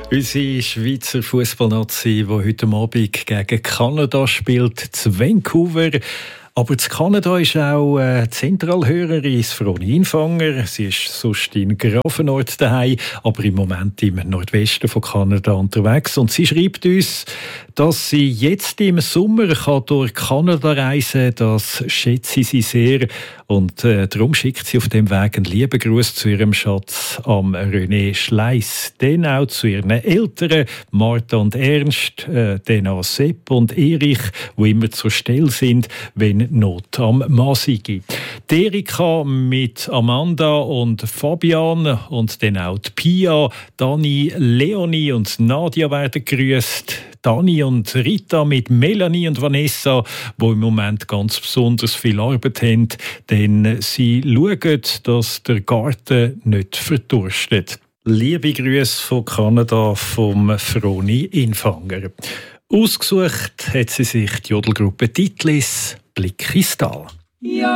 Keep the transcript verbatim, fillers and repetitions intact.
Unsere Schweizer Fußballnazi, die heute Abend gegen Kanada spielt, zu Vancouver. Aber zu Kanada ist auch äh, Zentralhörerin Froni Infanger. Sie ist sonst in Grafenort daheim, aber im Moment im Nordwesten von Kanada unterwegs. Und sie schreibt uns, dass sie jetzt im Sommer kann durch Kanada reisen kann. Das schätze sie sehr. Und äh, darum schickt sie auf dem Weg einen lieben Gruß zu ihrem Schatz am René Schleiss. Dann auch zu ihren Eltern, Martha und Ernst, äh, dann an Sepp und Erich, die immer zur Stelle sind, wenn Not am Masi gibt. Die Erika mit Amanda und Fabian und dann auch die Pia, Dani, Leonie und Nadia werden gegrüßt. Dani und Rita mit Melanie und Vanessa, die im Moment ganz besonders viel Arbeit haben, denn sie schauen, dass der Garten nicht verdurstet. Liebe Grüße von Kanada vom Froni Infanger. Ausgesucht hat sie sich die Jodelgruppe Titlis Blick ins Tal. Ja.